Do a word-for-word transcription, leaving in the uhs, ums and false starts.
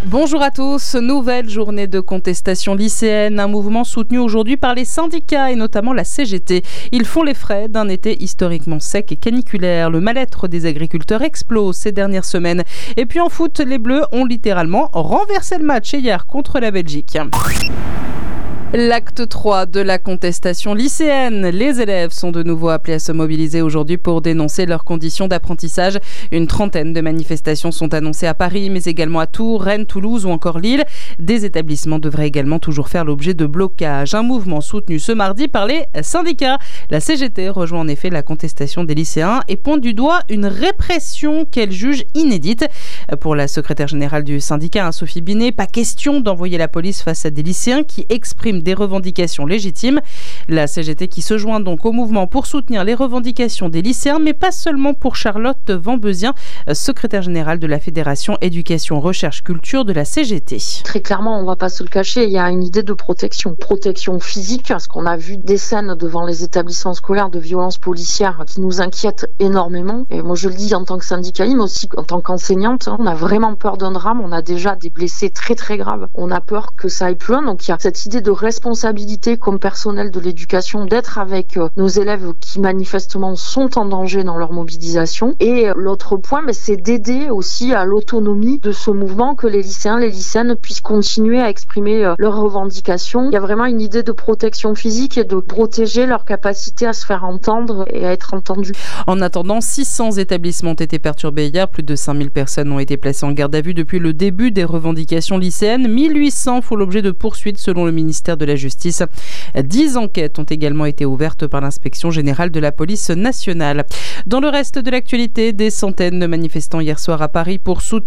Bonjour à tous, nouvelle journée de contestation lycéenne, un mouvement soutenu aujourd'hui par les syndicats et notamment la C G T. Ils font les frais d'un été historiquement sec et caniculaire. Le mal-être des agriculteurs explose ces dernières semaines. Et puis en foot, les Bleus ont littéralement renversé le match hier contre la Belgique. L'acte trois de la contestation lycéenne. Les élèves sont de nouveau appelés à se mobiliser aujourd'hui pour dénoncer leurs conditions d'apprentissage. Une trentaine de manifestations sont annoncées à Paris, mais également à Tours, Rennes, Toulouse ou encore Lille. Des établissements devraient également toujours faire l'objet de blocages. Un mouvement soutenu ce mardi par les syndicats. La C G T rejoint en effet la contestation des lycéens et pointe du doigt une répression qu'elle juge inédite. Pour la secrétaire générale du syndicat, Sophie Binet, pas question d'envoyer la police face à des lycéens qui expriment des revendications légitimes. La C G T qui se joint donc au mouvement pour soutenir les revendications des lycéens, mais pas seulement pour Charlotte Vambezien, secrétaire générale de la Fédération Éducation, Recherche, Culture de la C G T. Très clairement, on ne va pas se le cacher, il y a une idée de protection. Protection physique, parce qu'on a vu des scènes devant les établissements scolaires de violences policières qui nous inquiètent énormément. Et moi, je le dis en tant que syndicaliste, mais aussi en tant qu'enseignante, on a vraiment peur d'un drame. On a déjà des blessés très très graves. On a peur que ça aille plus loin. Donc il y a cette idée de responsabilité comme personnel de l'éducation d'être avec nos élèves qui manifestement sont en danger dans leur mobilisation. Et l'autre point, mais c'est d'aider aussi à l'autonomie de ce mouvement, que les lycéens, les lycéennes puissent continuer à exprimer leurs revendications. Il y a vraiment une idée de protection physique et de protéger leur capacité à se faire entendre et à être entendus. En attendant, six cents établissements ont été perturbés hier. Plus de cinq mille personnes ont été placées en garde à vue depuis le début des revendications lycéennes. mille huit cents font l'objet de poursuites selon le ministère de la Justice. Dix enquêtes ont également été ouvertes par l'inspection générale de la police nationale. Dans le reste de l'actualité, des centaines de manifestants hier soir à Paris pour soutenir